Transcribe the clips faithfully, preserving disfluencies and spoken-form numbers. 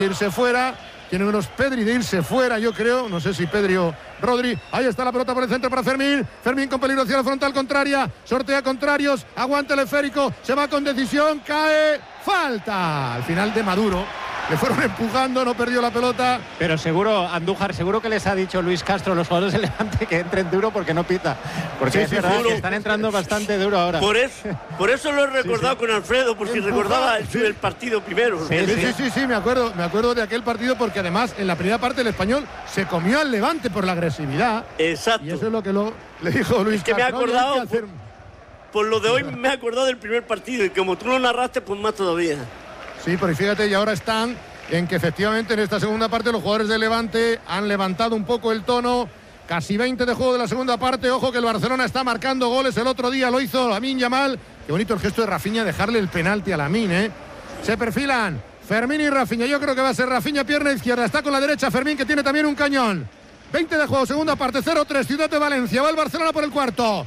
irse fuera, tiene unos Pedri de irse fuera, yo creo, no sé si Pedri o Rodri. Ahí está la pelota por el centro para Fermín, Fermín con peligro hacia la frontal contraria, sortea contrarios, aguanta el esférico, se va con decisión, cae, falta, al final de Maduro. Le fueron empujando, no perdió la pelota. Pero seguro, Andújar, seguro que les ha dicho Luis Castro a los jugadores del Levante que entren duro porque no pita. Porque sí, es sí, verdad duro. Que están entrando bastante duro ahora. Por eso, por eso lo he recordado sí, sí. con Alfredo, por si recordaba el, el partido primero. Sí sí, sí, sí, sí, me acuerdo, me acuerdo de aquel partido porque además en la primera parte el Español se comió al Levante por la agresividad. Exacto. Y eso es lo que lo, le dijo Luis es que Castro. Me he acordado, no, por, por lo de hoy me he acordado del primer partido y como tú lo narraste, pues más todavía. Sí, pero fíjate, y ahora están en que efectivamente en esta segunda parte los jugadores de Levante han levantado un poco el tono. Casi veinte de juego de la segunda parte. Ojo que el Barcelona está marcando goles. El otro día lo hizo Lamine Yamal. Qué bonito el gesto de Rafinha, dejarle el penalti a Lamine, ¿eh? Se perfilan Fermín y Rafinha. Yo creo que va a ser Rafinha, pierna izquierda. Está con la derecha Fermín, que tiene también un cañón. veinte de juego, segunda parte, cero tres, Ciudad de Valencia. Va el Barcelona por el cuarto.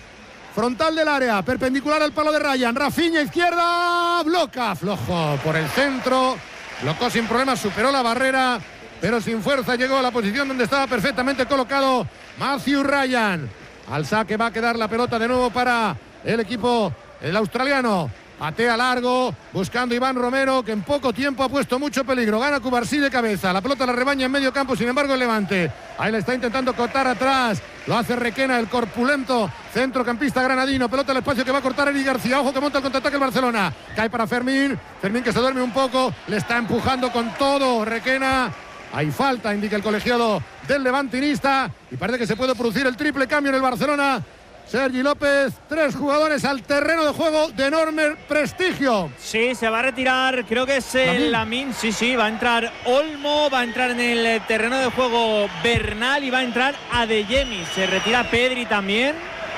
Frontal del área, perpendicular al palo de Ryan. Rafinha, izquierda, bloca, flojo por el centro. Blocó sin problemas, superó la barrera, pero sin fuerza llegó a la posición donde estaba perfectamente colocado Matthew Ryan. Al saque va a quedar la pelota de nuevo para el equipo, el australiano. Patea largo, buscando Iván Romero, que en poco tiempo ha puesto mucho peligro. Gana Cubarsí de cabeza, la pelota la rebaña en medio campo, sin embargo el Levante. Ahí le está intentando cortar atrás, lo hace Requena, el corpulento centrocampista granadino. Pelota al espacio que va a cortar Eric García. Ojo que monta el contraataque el Barcelona. Cae para Fermín, Fermín que se duerme un poco, le está empujando con todo Requena. Hay falta, indica el colegiado del levantinista, y parece que se puede producir el triple cambio en el Barcelona. Sergi López, tres jugadores al terreno de juego de enorme prestigio. Sí, se va a retirar, creo que es el Lamine. Sí, sí, va a entrar Olmo, va a entrar en el terreno de juego Bernal y va a entrar Adeyemi. Se retira Pedri también.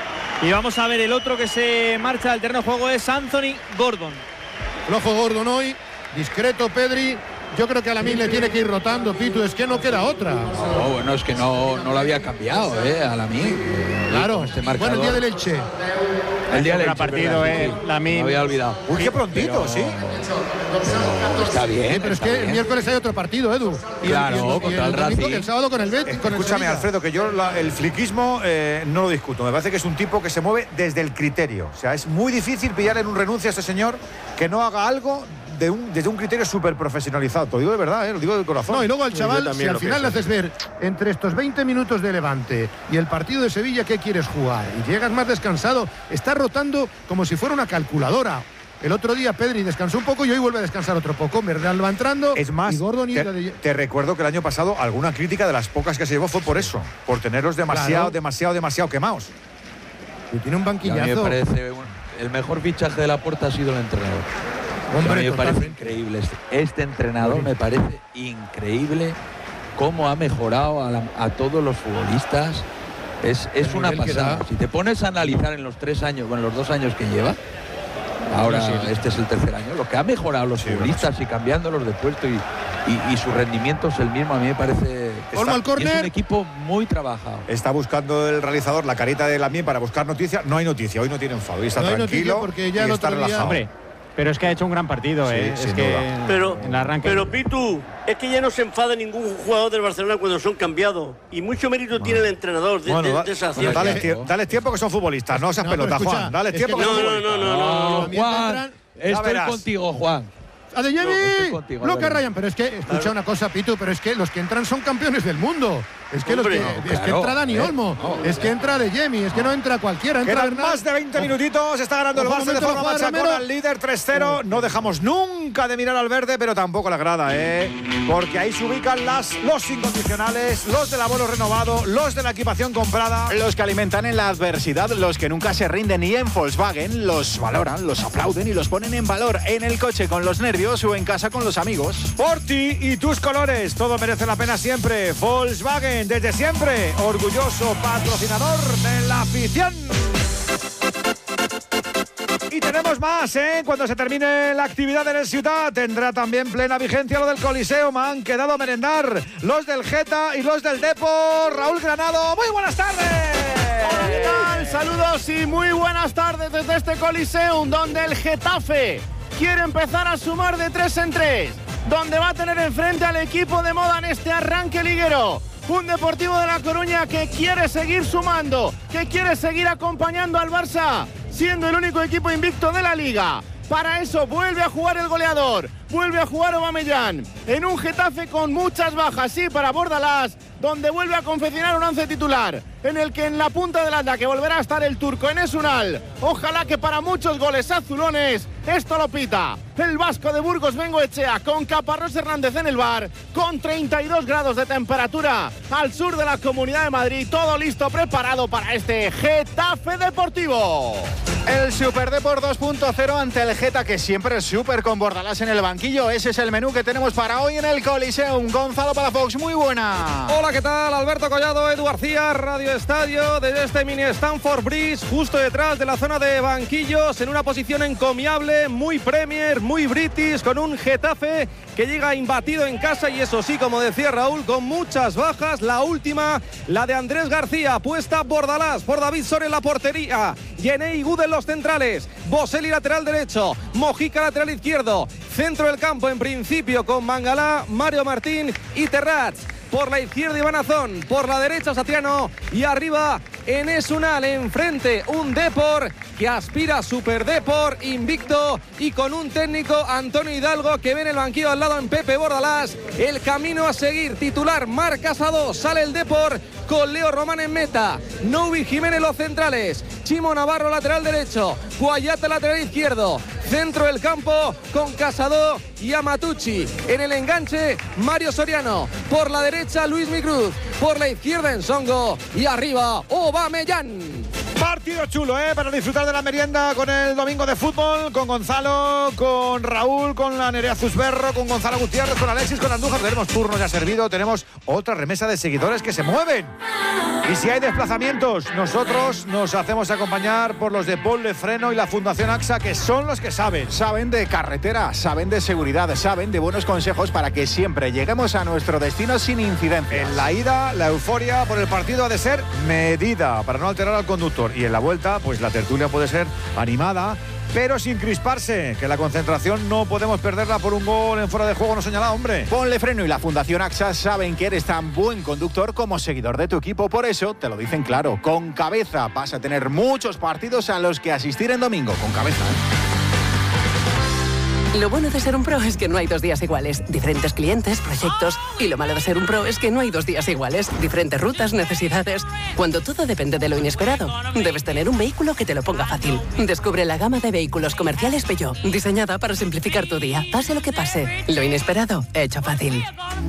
Y vamos a ver el otro que se marcha al terreno de juego es Anthony Gordon. Flojo Gordon hoy, discreto Pedri. Yo creo que a Lamine le tiene que ir rotando, Pitu, es que no queda otra. No, bueno, es que no, no lo había cambiado, ¿eh? A Lamine. Claro, este bueno, el día del Elche. El día del partido, eh, Lamine. Me había olvidado. Uy, qué prontito, pero, sí. Pero, está bien. Sí, pero es que bien. El miércoles hay otro partido, Edu. Y claro, el, y el, contra y el, el Racing. El sábado con el Betis. Eh, con escúchame, el Alfredo, que yo la, el fliquismo eh, no lo discuto. Me parece que es un tipo que se mueve desde el criterio. O sea, es muy difícil pillarle en un renuncio a este señor que no haga algo de un, desde un criterio súper profesionalizado. Te lo digo de verdad, ¿eh? Lo digo de corazón. No, y luego al chaval, si al final le haces ver entre estos veinte minutos de Levante y el partido de Sevilla, ¿qué quieres jugar? Y llegas más descansado, está rotando como si fuera una calculadora. El otro día Pedri descansó un poco y hoy vuelve a descansar otro poco. Bernal va entrando. Es más, y Gordon y te, de... te recuerdo que el año pasado alguna crítica de las pocas que se llevó fue por eso, por tenerlos demasiado, claro. demasiado, demasiado quemados. Y tiene un banquillazo. A mí me parece un, el mejor fichaje de la Porta ha sido el entrenador. Hombre, a mí me total. parece increíble. Este, este entrenador me parece increíble cómo ha mejorado a, la, a todos los futbolistas. Es, es una pasada. Si te pones a analizar en los tres años, bueno, los dos años que lleva, ahora sí, sí. este es el tercer año, lo que ha mejorado los sí, futbolistas bueno, sí. y cambiándolos de puesto y, y, y su rendimiento es el mismo, a mí me parece. Está, al córner. Es un equipo muy trabajado. Está buscando el realizador la carita de Lamine para buscar noticias. No hay noticia, hoy no tienen favor. Está no tranquilo porque ya y el está otro relajado. Día, Pero es que ha hecho un gran partido, sí, ¿eh? Es que pero, en el arranque. Pero Pitu, es que ya no se enfada ningún jugador del Barcelona cuando son cambiados. Y mucho mérito bueno. tiene el entrenador de, bueno, de, de esa bueno, dale, tie dale tiempo que son futbolistas, no seas no, pelota, escucha, Juan. Dale tiempo que, que no, son no, no, no, no, no, Juan, estoy contigo, Juan. Adeyemi, no, bloca Ryan, pero es que, escucha claro. una cosa, Pitu, pero es que los que entran son campeones del mundo. Es que, Hombre, los que, no, es claro, que entra Dani eh, Olmo, no, es que entra Adeyemi, es que no entra cualquiera. Entra Quedan más de veinte minutitos, está ganando el Barça de forma machacona al líder tres cero. No dejamos nunca de mirar al verde, pero tampoco la grada, ¿eh? Porque ahí se ubican las, los incondicionales, los del abono renovado, los de la equipación comprada. Los que alimentan en la adversidad, los que nunca se rinden, y en Volkswagen los valoran, los aplauden y los ponen en valor en el coche con los nervios o en casa con los amigos. Por ti y tus colores, todo merece la pena siempre. Volkswagen, desde siempre, orgulloso patrocinador de la afición. Y tenemos más, ¿eh? Cuando se termine la actividad en el Ciutat, tendrá también plena vigencia lo del Coliseo. Me han quedado a merendar los del Geta y los del Depor. Raúl Granado, muy buenas tardes. Hola, ¿qué tal? Saludos y muy buenas tardes desde este Coliseum, donde el Getafe quiere empezar a sumar de tres en tres. donde va a tener enfrente al equipo de moda en este arranque liguero. Un Deportivo de La Coruña que quiere seguir sumando, que quiere seguir acompañando al Barça, siendo el único equipo invicto de la Liga. Para eso vuelve a jugar el goleador, vuelve a jugar Aubameyang, en un Getafe con muchas bajas, sí, para Bordalás, donde vuelve a confeccionar un once titular, en el que en la punta del anda que volverá a estar el turco Enes Unal. Ojalá que para muchos goles azulones esto lo pita el vasco de Burgos Bengoechea, con Caparrós Hernández en el bar, con treinta y dos grados de temperatura al sur de la Comunidad de Madrid. Todo listo, preparado para este Getafe Deportivo. El Super Deport dos punto cero ante el Geta, que siempre es súper con Bordalás en el banquillo. Ese es el menú que tenemos para hoy en el Coliseum. Gonzalo Palafox, muy buena. Hola, ¿qué tal? Alberto Collado, Edu García, Radio Estadio, desde este mini Stamford Bridge, justo detrás de la zona de banquillos, en una posición encomiable, muy Premier, muy British, con un Getafe que llega imbatido en casa y eso sí, como decía Raúl, con muchas bajas. La última, la de Andrés García, puesta Bordalás por David Soria en la portería, Yenei Good en los centrales, Boselli lateral derecho, Mojica lateral izquierdo, centro del campo en principio con Mangalá, Mario Martín y Terrats. Por la izquierda Iván Azón, por la derecha Satriano y arriba Enes Unal. Enfrente un Depor que aspira a Super Depor, invicto y con un técnico, Antonio Hidalgo, que ve en el banquillo al lado en Pepe Bordalás. El camino a seguir, titular Marc Casado, sale el Depor con Leo Román en meta, Noubi Jiménez los centrales, Chimo Navarro lateral derecho, Guayata lateral izquierdo, centro del campo con Casado y Amatucci. En el enganche Mario Soriano, por la derecha Luis Micruz, por la izquierda Ensongo y arriba Aubameyang. Partido chulo, ¿eh? Para disfrutar de la merienda con el domingo de fútbol, con Gonzalo, con Raúl, con la Nerea Zusberro, con Gonzalo Gutiérrez, con Alexis, con Andújar. Tenemos turno ya servido, tenemos otra remesa de seguidores que se mueven. Y si hay desplazamientos, nosotros nos hacemos acompañar por los de Paul de Freno y la Fundación AXA, que son los que saben. Saben de carretera, saben de seguridad, saben de buenos consejos para que siempre lleguemos a nuestro destino sin incidencias. En la ida, la euforia por el partido ha de ser medida para no alterar al conductor. Y en la vuelta, pues la tertulia puede ser animada, pero sin crisparse, que la concentración no podemos perderla por un gol en fuera de juego no señalado, hombre. Ponle Freno y la Fundación AXA saben que eres tan buen conductor como seguidor de tu equipo, por eso te lo dicen claro, con cabeza. Vas a tener muchos partidos a los que asistir en domingo, con cabeza. Lo bueno de ser un pro es que no hay dos días iguales. Diferentes clientes, proyectos. Y lo malo de ser un pro es que no hay dos días iguales. Diferentes rutas, necesidades. Cuando todo depende de lo inesperado, debes tener un vehículo que te lo ponga fácil. Descubre la gama de vehículos comerciales Peugeot, diseñada para simplificar tu día. Pase lo que pase, lo inesperado, hecho fácil.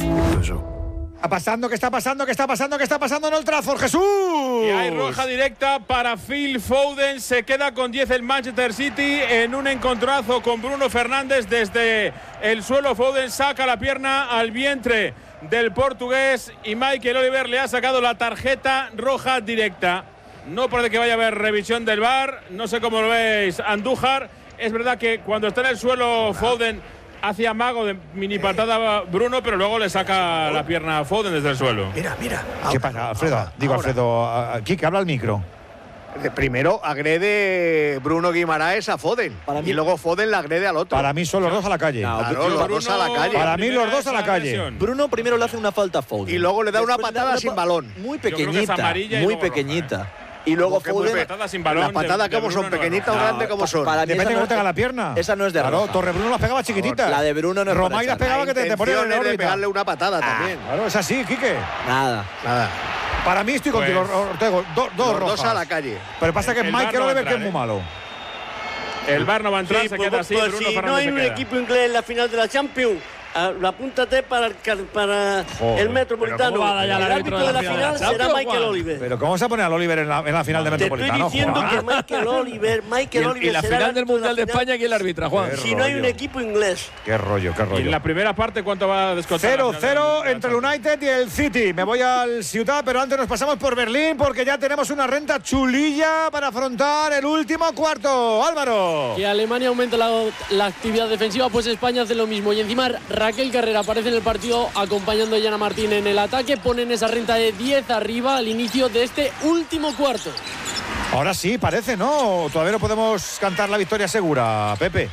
¿Qué está pasando? ¿Qué está pasando? ¿Qué está pasando? ¿Qué está pasando en Old Trafford, Jesús? Y hay roja directa para Phil Foden. Se queda con diez el Manchester City en un encontronazo con Bruno Fernández. Desde el suelo Foden saca la pierna al vientre del portugués y Michael Oliver le ha sacado la tarjeta roja directa. No parece que vaya a haber revisión del V A R. No sé cómo lo veis, Andújar. Es verdad que cuando está en el suelo Foden hace amago de mini patada Bruno, pero luego le saca la pierna a Foden desde el suelo. Mira, mira. ¿Qué pasa, Alfredo? Ahora, Digo, ahora. Alfredo, Kike, habla al micro. Primero agrede Bruno Guimaraes a Foden y luego Foden le agrede al otro. Para mí son los dos a la calle. No, claro, los Bruno, dos a la calle. Para mí los dos a la calle. Bruno primero le hace una falta a Foden. Y luego le da Después una patada sin balón. Muy pequeñita, muy pequeñita. Roja, ¿eh? Y luego Foden, patada sin balón, las patadas como son, pequeñitas o grandes como son. Para mí depende de cómo tenga la pierna. Esa no es de Claro, roja. Torre Bruno las pegaba chiquititas. La de Bruno no es Romay las pegaba que te, te ponía en la órbita. De pegarle una patada ah, también. Claro, es así, Quique. Nada. Nada. Para mí estoy pues, contigo, Ortego. Do, dos los rojas. Dos a la calle. Pero pasa que Michael Oliver que es muy malo. El V A R no va a entrar, sí, se pues, queda así. Pues, Bruno si Fernández no hay se un queda. equipo inglés en la final de la Champions, Uh, apúntate para el, para Joder, el Metropolitano. El árbitro de la final será Michael Oliver. Pero ¿cómo vas a poner al Oliver en la, en la final de Metropolitano? Te estoy diciendo Juan. que Michael Oliver, Michael y, Oliver y la será final del Mundial de, de España, ¿quién la arbitra, Juan? Si no hay un equipo inglés. Qué rollo, qué rollo. ¿Y en la primera parte cuánto va a descontar? cero cero entre el United y el City. Me voy al Ciudad, pero antes nos pasamos por Berlín porque ya tenemos una renta chulilla para afrontar el último cuarto. Álvaro. Que Alemania aumenta la, la actividad defensiva, pues España hace lo mismo. Y encima Raquel Carrera aparece en el partido acompañando a Yana Martín en el ataque. Ponen esa renta de diez arriba al inicio de este último cuarto. Ahora sí, parece, ¿no? Todavía no podemos cantar la victoria segura, Pepe.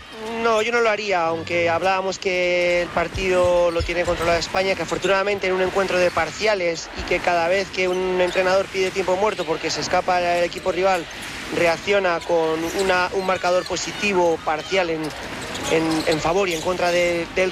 No, yo no lo haría, aunque hablábamos que el partido lo tiene controlado España, que afortunadamente en un encuentro de parciales y que cada vez que un entrenador pide tiempo muerto porque se escapa el equipo rival, reacciona con una, un marcador positivo parcial en, en, en favor y en contra de, del